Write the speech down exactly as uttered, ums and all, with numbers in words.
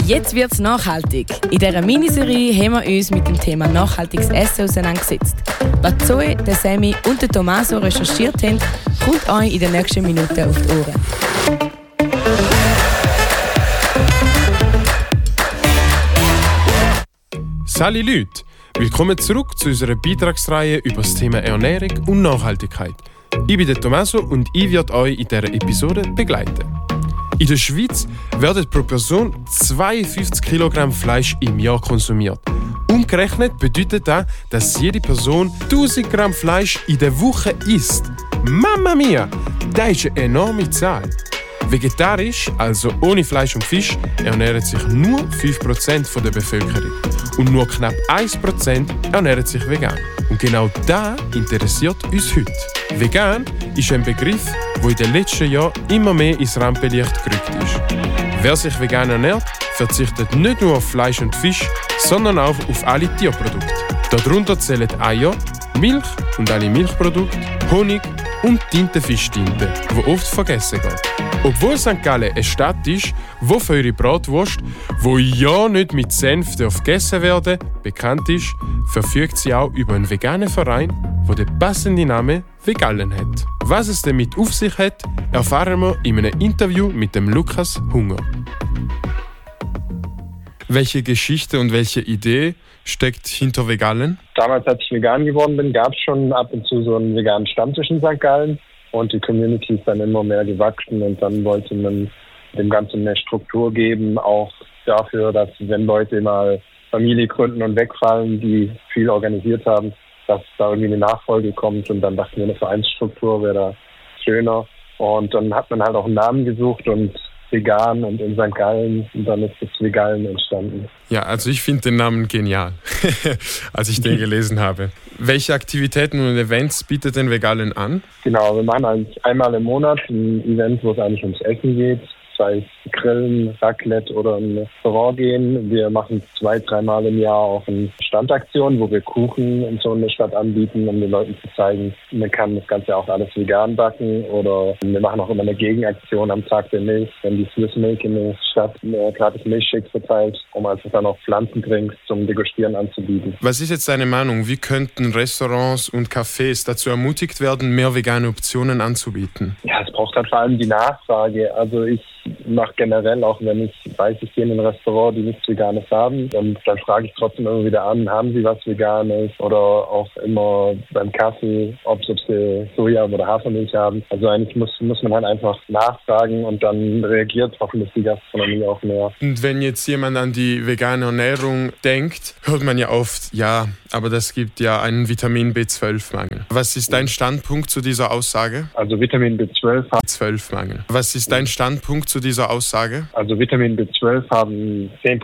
Jetzt wird's nachhaltig. In dieser Miniserie haben wir uns mit dem Thema nachhaltiges Essen auseinandergesetzt. Was Zoe, der Sammy und der Tommaso recherchiert haben, kommt euch in den nächsten Minuten auf die Ohren. Salut Leute! Willkommen zurück zu unserer Beitragsreihe über das Thema Ernährung und Nachhaltigkeit. Ich bin der Tommaso und ich werde euch in dieser Episode begleiten. In der Schweiz werden pro Person zweiundfünfzig Kilogramm Fleisch im Jahr konsumiert. Umgerechnet bedeutet das, dass jede Person tausend Gramm Fleisch in der Woche isst. Mamma mia! Das ist eine enorme Zahl. Vegetarisch, also ohne Fleisch und Fisch, ernähren sich nur fünf Prozent der Bevölkerung. Und nur knapp ein Prozent ernähren sich vegan. Und genau das interessiert uns heute. Vegan ist ein Begriff, der in den letzten Jahren immer mehr ins Rampenlicht gerückt ist. Wer sich vegan ernährt, verzichtet nicht nur auf Fleisch und Fisch, sondern auch auf alle Tierprodukte. Darunter zählen Eier, Milch und alle Milchprodukte, Honig und Tintenfischtinte, die oft vergessen geht. Obwohl Sankt Gallen eine Stadt ist, wo für ihre Bratwurst, wo ja nicht mit Senf gegessen werden darf, bekannt ist, verfügt sie auch über einen veganen Verein, der den passenden Namen Vegallen hat. Was es damit auf sich hat, erfahren wir in einem Interview mit dem Lukas Hunger. Welche Geschichte und welche Idee steckt hinter Vegallen? Damals, als ich vegan geworden bin, gab es schon ab und zu so einen veganen Stammtisch in Sankt Gallen. Und die Community ist dann immer mehr gewachsen und dann wollte man dem Ganzen mehr Struktur geben, auch dafür, dass wenn Leute mal Familie gründen und wegfallen, die viel organisiert haben, dass da irgendwie eine Nachfolge kommt und dann dachten wir, eine Vereinsstruktur wäre da schöner. Und dann hat man halt auch einen Namen gesucht und vegan und in Sankt Gallen und dann ist das Vegallen entstanden. Ja, also ich finde den Namen genial, als ich den gelesen habe. Welche Aktivitäten und Events bietet denn Vegallen an? Genau, wir machen eigentlich einmal im Monat ein Event, wo es eigentlich ums Essen geht. Sei es Grillen, Raclette oder ein Restaurant gehen. Wir machen zwei, dreimal im Jahr auch eine Standaktion, wo wir Kuchen in so einer Stadt anbieten, um den Leuten zu zeigen, man kann das Ganze auch alles vegan backen. Oder wir machen auch immer eine Gegenaktion am Tag der Milch, wenn die Swiss Milk in der Stadt gratis Milchshakes verteilt, um einfach dann auch Pflanzendrinks zum Degustieren anzubieten. Was ist jetzt deine Meinung? Wie könnten Restaurants und Cafés dazu ermutigt werden, mehr vegane Optionen anzubieten? Ja, es braucht halt vor allem die Nachfrage. Also ich mache generell, auch wenn ich weiß, ich gehe in ein Restaurant, die nichts Veganes haben, und dann frage ich trotzdem immer wieder an, haben sie was Veganes, oder auch immer beim Kaffee, ob sie Soja- oder Hafermilch haben. Also eigentlich muss, muss man halt einfach nachfragen und dann reagiert hoffentlich die Gastronomie auch mehr. Und wenn jetzt jemand an die vegane Ernährung denkt, hört man ja oft, ja, aber das gibt ja einen Vitamin B zwölf Mangel. Was ist dein Standpunkt zu dieser Aussage? Also Vitamin B zwölf B zwölf Mangel. Was ist dein Standpunkt zu dieser Aussage? Also Vitamin B zwölf haben zehn